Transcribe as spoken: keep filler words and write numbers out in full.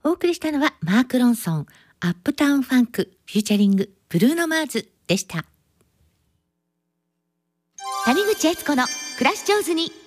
お送りしたのはマーク・ロンソン、アップタウンファンクフューチャリングブルーノ・マーズでした。谷口悦子の暮らし上手に